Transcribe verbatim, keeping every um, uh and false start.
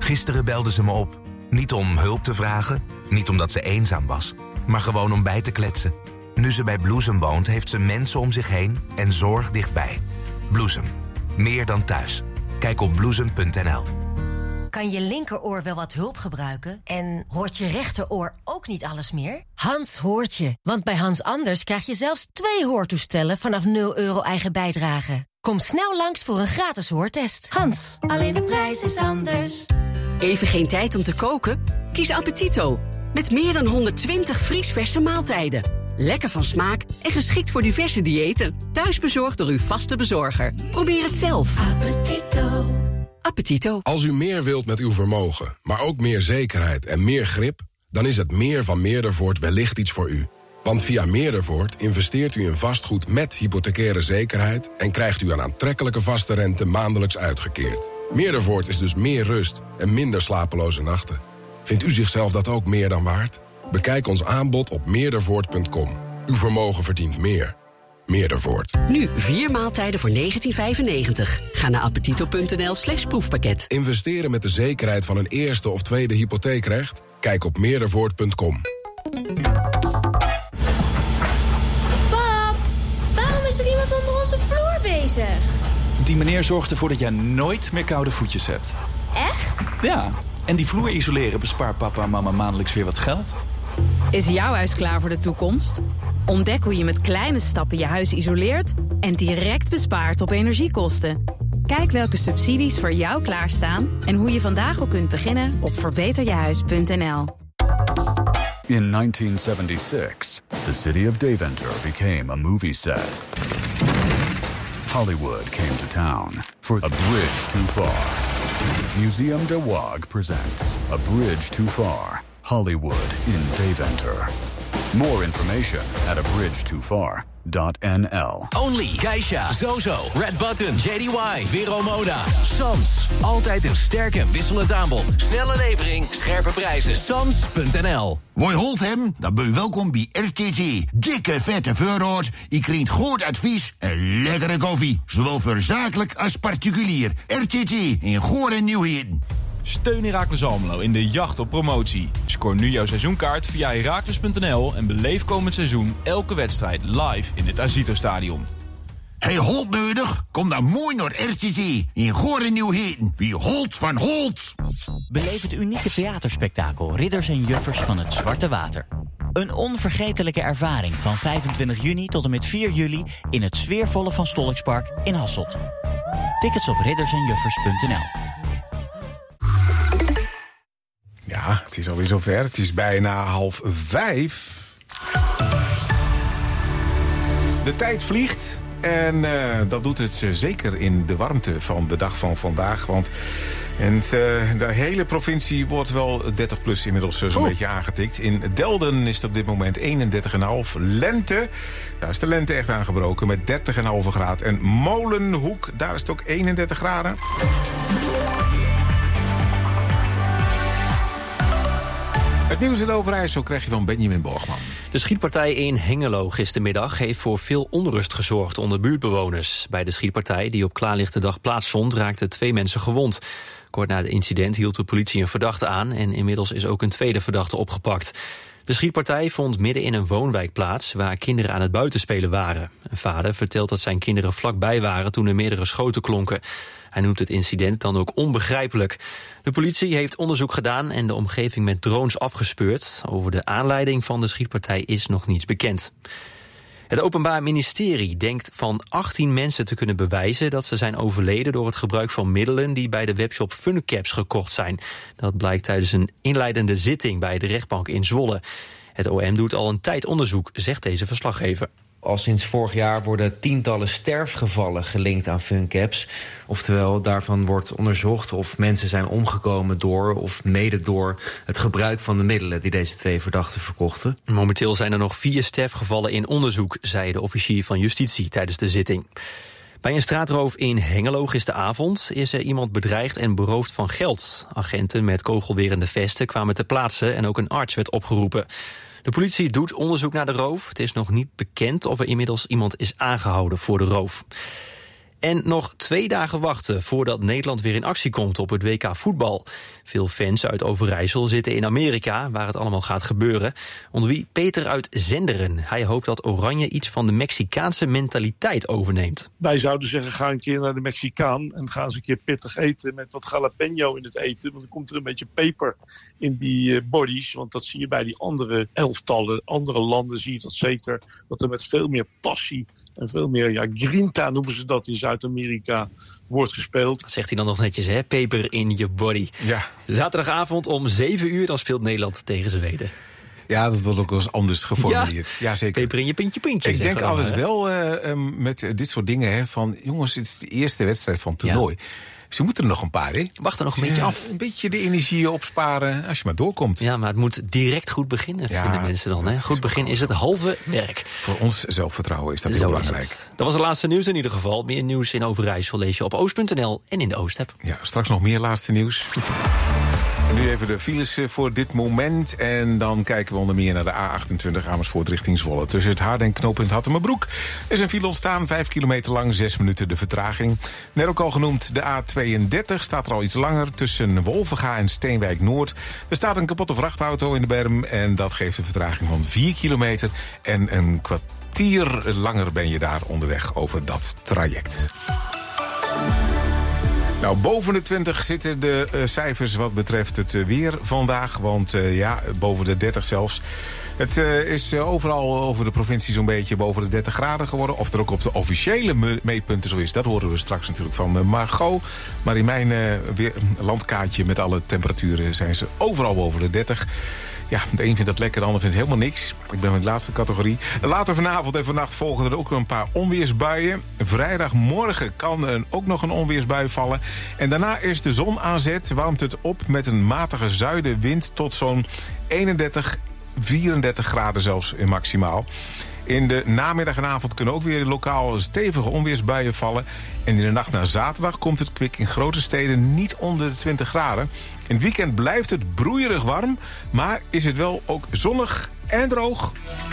Gisteren belde ze me op. Niet om hulp te vragen, niet omdat ze eenzaam was, maar gewoon om bij te kletsen. Nu ze bij Bloesem woont, heeft ze mensen om zich heen en zorg dichtbij. Bloesem. Meer dan thuis. Kijk op bloesem punt n l. Kan je linkeroor wel wat hulp gebruiken? En hoort je rechteroor ook niet alles meer? Hans hoort je, want bij Hans Anders krijg je zelfs twee hoortoestellen vanaf nul euro eigen bijdrage. Kom snel langs voor een gratis hoortest. Hans, alleen de prijs is anders. Even geen tijd om te koken? Kies Appetito. Met meer dan honderdtwintig vriesverse maaltijden. Lekker van smaak en geschikt voor diverse diëten. Thuisbezorgd door uw vaste bezorger. Probeer het zelf. Appetito. Appetito. Als u meer wilt met uw vermogen, maar ook meer zekerheid en meer grip, dan is het meer van Meerdervoort wellicht iets voor u. Want via Meerdervoort investeert u in vastgoed met hypothecaire zekerheid en krijgt u een aantrekkelijke vaste rente maandelijks uitgekeerd. Meerdervoort is dus meer rust en minder slapeloze nachten. Vindt u zichzelf dat ook meer dan waard? Bekijk ons aanbod op meerdervoort punt com. Uw vermogen verdient meer. Meerdervoort. Nu vier maaltijden voor negentien vijfennegentig. Ga naar appetito punt n l slash proefpakket. Investeren met de zekerheid van een eerste of tweede hypotheekrecht? Kijk op meerdervoort punt com. Pap, waarom is er iemand onder onze vloer bezig? Die meneer zorgt ervoor dat jij nooit meer koude voetjes hebt. Echt? Ja, en die vloer isoleren bespaart papa en mama maandelijks weer wat geld. Is jouw huis klaar voor de toekomst? Ontdek hoe je met kleine stappen je huis isoleert en direct bespaart op energiekosten. Kijk welke subsidies voor jou klaarstaan en hoe je vandaag al kunt beginnen op verbeter je huis punt n l. In nineteen seventy-six, the city of Deventer became a movie set. Hollywood came to town for A Bridge Too Far. Museum de Waag presents A Bridge Too Far, Hollywood in Deventer. More information at a bridge too far dot n l. Only, Geisha, Zozo, Red Button, J D Y, Vero Moda, Sams. Altijd een sterk en wisselend aanbod. Snelle levering, scherpe prijzen. Sams punt n l. Woi holt hem, dan ben je welkom bij R T T. Dikke vette voorraad, je krijgt goed advies en lekkere koffie. Zowel voor zakelijk als particulier. R T T in Goor en Nieuwheden. Steun Heracles Almelo in de jacht op promotie. Scoor nu jouw seizoenkaart via heracles punt n l en beleef komend seizoen elke wedstrijd live in het Azito-stadion. Hey, Holt nodig? Kom dan mooi naar R T T in Goor en Nieuwheden. Wie Holt van Holt. Beleef het unieke theaterspektakel Ridders en Juffers van het Zwarte Water. Een onvergetelijke ervaring van vijfentwintig juni tot en met vier juli in het sfeervolle Van Stolkspark in Hasselt. Tickets op ridders en juffers punt n l. Ja, het is alweer zover. Het is bijna half vijf. De tijd vliegt. En uh, dat doet het uh, zeker in de warmte van de dag van vandaag. Want en, uh, de hele provincie wordt wel dertig plus inmiddels uh, zo'n oh. beetje aangetikt. In Delden is het op dit moment eenendertig komma vijf. Lente, daar is de lente echt aangebroken met dertig komma vijf graad. En Molenhoek, daar is het ook eenendertig graden. Het nieuws in Overijssel krijg je van Benjamin Borgman. De schietpartij in Hengelo gistermiddag heeft voor veel onrust gezorgd onder buurtbewoners. Bij de schietpartij die op klaarlichte dag plaatsvond raakten twee mensen gewond. Kort na het incident hield de politie een verdachte aan en inmiddels is ook een tweede verdachte opgepakt. De schietpartij vond midden in een woonwijk plaats waar kinderen aan het buitenspelen waren. Een vader vertelt dat zijn kinderen vlakbij waren toen er meerdere schoten klonken. Hij noemt het incident dan ook onbegrijpelijk. De politie heeft onderzoek gedaan en de omgeving met drones afgespeurd. Over de aanleiding van de schietpartij is nog niets bekend. Het Openbaar Ministerie denkt van achttien mensen te kunnen bewijzen dat ze zijn overleden door het gebruik van middelen die bij de webshop Funcaps gekocht zijn. Dat blijkt tijdens een inleidende zitting bij de rechtbank in Zwolle. Het O M doet al een tijd onderzoek, zegt deze verslaggever. Al sinds vorig jaar worden tientallen sterfgevallen gelinkt aan Funcaps. Oftewel, daarvan wordt onderzocht of mensen zijn omgekomen door of mede door het gebruik van de middelen die deze twee verdachten verkochten. Momenteel zijn er nog vier sterfgevallen in onderzoek, zei de officier van Justitie tijdens de zitting. Bij een straatroof in Hengelo gisteravond is er iemand bedreigd en beroofd van geld. Agenten met kogelwerende vesten kwamen ter plaatse en ook een arts werd opgeroepen. De politie doet onderzoek naar de roof. Het is nog niet bekend of er inmiddels iemand is aangehouden voor de roof. En nog twee dagen wachten voordat Nederland weer in actie komt op het W K voetbal. Veel fans uit Overijssel zitten in Amerika, waar het allemaal gaat gebeuren. Onder wie Peter uit Zenderen. Hij hoopt dat Oranje iets van de Mexicaanse mentaliteit overneemt. Wij zouden zeggen, ga een keer naar de Mexicaan en ga eens een keer pittig eten met wat jalapeno in het eten. Want dan komt er een beetje peper in die uh, bodies. Want dat zie je bij die andere elftallen, andere landen zie je dat zeker. Dat er met veel meer passie en veel meer, ja, grinta noemen ze dat in Zuid-Amerika, wordt gespeeld. Dat zegt hij dan nog netjes, hè? Peper in je body. Ja. Zaterdagavond om zeven uur, dan speelt Nederland tegen Zweden. Ja, dat wordt ook wel eens anders geformuleerd. Ja, ja, zeker. Peper in je pintje, pintje. Ik denk altijd hè? wel uh, um, met uh, dit soort dingen, hè, van jongens, het is de eerste wedstrijd van het toernooi. Ja. Ze moeten er nog een paar, hè? Wacht er nog een ja, beetje af. Een beetje de energie opsparen als je maar doorkomt. Ja, maar het moet direct goed beginnen, ja, vinden mensen dan. Hè? Goed begin is het halve werk. Voor ons zelfvertrouwen is dat heel Zo belangrijk. Dat was het laatste nieuws in ieder geval. Meer nieuws in Overijssel lees je op oost punt n l en in de Oost-app. Ja, straks nog meer laatste nieuws. En nu even de files voor dit moment. En dan kijken we onder meer naar de A achtentwintig Amersfoort richting Zwolle. Tussen het Harde en knooppunt Hattemerbroek is een file ontstaan. Vijf kilometer lang, zes minuten de vertraging. Net ook al genoemd, de A tweeëndertig staat er al iets langer. Tussen Wolvenga en Steenwijk Noord. Er staat een kapotte vrachtauto in de berm. En dat geeft een vertraging van vier kilometer. En een kwartier langer ben je daar onderweg over dat traject. Nou, boven de twintig zitten de uh, cijfers wat betreft het uh, weer vandaag. Want uh, ja, boven de dertig zelfs. Het uh, is uh, overal over de provincie zo'n beetje boven de dertig graden geworden. Of er ook op de officiële me- meetpunten zo is, dat horen we straks natuurlijk van uh, Margot. Maar in mijn uh, weer, landkaartje met alle temperaturen zijn ze overal boven de dertig. Ja, de een vindt dat lekker, de ander vindt helemaal niks. Ik ben in de laatste categorie. Later vanavond en vannacht volgen er ook een paar onweersbuien. Vrijdagmorgen kan er ook nog een onweersbui vallen. En daarna is de zon aan zet, warmt het op met een matige zuidenwind tot zo'n eenendertig, vierendertig graden zelfs in maximaal. In de namiddag en avond kunnen ook weer lokaal stevige onweersbuien vallen. En in de nacht naar zaterdag komt het kwik in grote steden niet onder de twintig graden. In het weekend blijft het broeierig warm, maar is het wel ook zonnig en droog.